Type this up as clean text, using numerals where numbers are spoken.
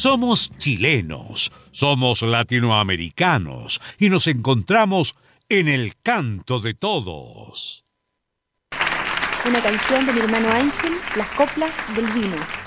Somos chilenos, somos latinoamericanos y nos encontramos en el canto de todos. Una canción de mi hermano Ángel, Las coplas del vino.